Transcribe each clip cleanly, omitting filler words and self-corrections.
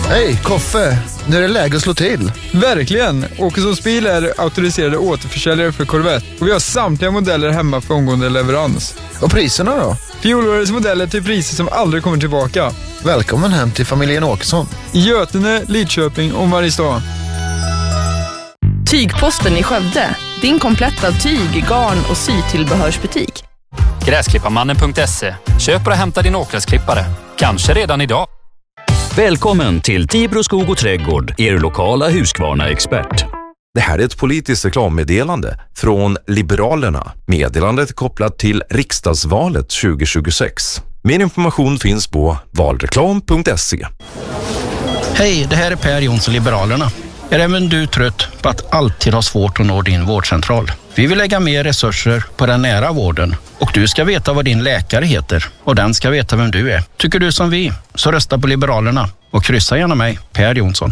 Hej, Koffe. Nu är det läge att slå till. Verkligen! Åkessons bil är auktoriserade återförsäljare för Corvette. Och vi har samtliga modeller hemma för omgående leverans. Och priserna då? Fjolårets modeller till priser som aldrig kommer tillbaka. Välkommen hem till familjen Åkesson. I Götene, Lidköping och Mariestad. Tygposten i Skövde. Din kompletta tyg-, garn- och sytillbehörsbutik. Gräsklipparmannen.se. Köp och hämta din åkgräsklippare. Kanske redan idag. Välkommen till Tibro skog och trädgård, er lokala Husqvarna-expert. Det här är ett politiskt reklammeddelande från Liberalerna. Meddelandet är kopplat till riksdagsvalet 2026. Mer information finns på valreklam.se. Hej, det här är Per Jonsson, Liberalerna. Är även du trött på att alltid ha svårt att nå din vårdcentral? Vi vill lägga mer resurser på den nära vården. Och du ska veta vad din läkare heter. Och den ska veta vem du är. Tycker du som vi, så rösta på Liberalerna. Och kryssa gärna mig, Per Jonsson.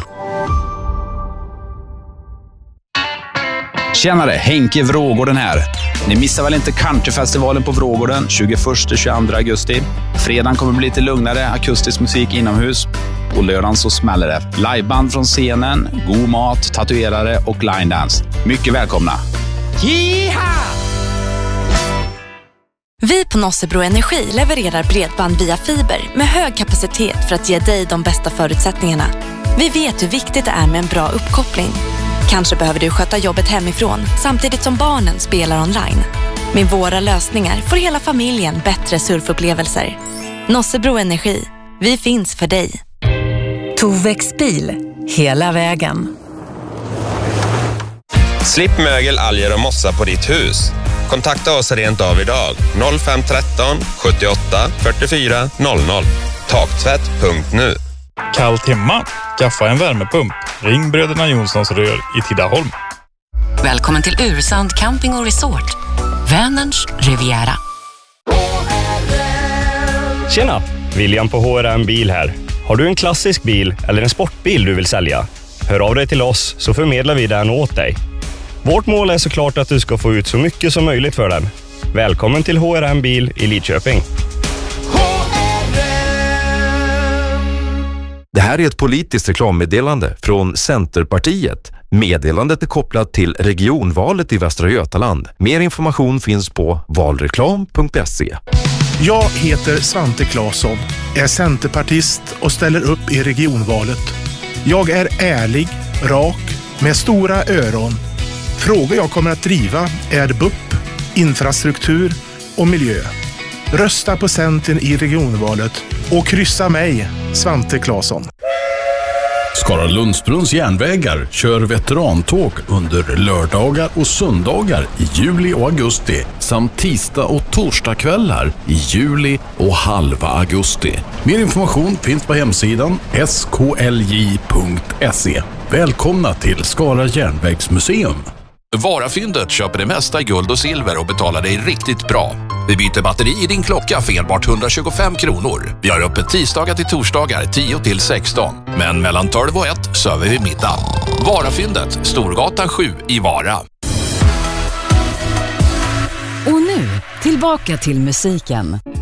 Tjenare, Henke Vrågården här. Ni missar väl inte Countryfestivalen på Vrågården 21-22 augusti. Fredagen kommer bli lite lugnare, akustisk musik inomhus. På lördagen så smäller det. Liveband från scenen, god mat, tatuerare och line dance. Mycket välkomna. Jiha! Vi på Nossebro Energi levererar bredband via fiber med hög kapacitet för att ge dig de bästa förutsättningarna. Vi vet hur viktigt det är med en bra uppkoppling. Kanske behöver du sköta jobbet hemifrån samtidigt som barnen spelar online. Med våra lösningar får hela familjen bättre surfupplevelser. Nossebro Energi. Vi finns för dig. Tovex bil. Hela vägen. Slipp mögel, alger och mossa på ditt hus. Kontakta oss rent av idag. 0513 78 44 00. Taktvätt.nu. Kallt hemma? Skaffa en värmepump. Ring Bröderna Jonssons rör i Tidaholm. Välkommen till Ursand Camping och Resort. Vänerns Riviera. Tjena! William på HRM Bil här. Har du en klassisk bil eller en sportbil du vill sälja? Hör av dig till oss så förmedlar vi den åt dig. Vårt mål är såklart att du ska få ut så mycket som möjligt för den. Välkommen till HRM Bil i Lidköping. Det här är ett politiskt reklammeddelande från Centerpartiet. Meddelandet är kopplat till regionvalet i Västra Götaland. Mer information finns på valreklam.se. Jag heter Svante Claesson, är centerpartist och ställer upp i regionvalet. Jag är ärlig, rak, med stora öron. Frågor jag kommer att driva är BUP, infrastruktur och miljö. Rösta på Centern i regionvalet och kryssa mig, Svante Claesson. Skara Lundsbrunns järnvägar kör veterantåg under lördagar och söndagar i juli och augusti samt tisdag och torsdagskvällar i juli och halva augusti. Mer information finns på hemsidan sklj.se. Välkomna till Skara järnvägsmuseum. Varafyndet köper det mesta i guld och silver och betalar dig riktigt bra. Vi byter batteri i din klocka för enbart 125 kronor. Vi har öppet tisdagar till torsdagar 10 till 16. Men mellan 12 och 1 söver vi middag. Varafyndet, Storgatan 7 i Vara. Och nu, tillbaka till musiken.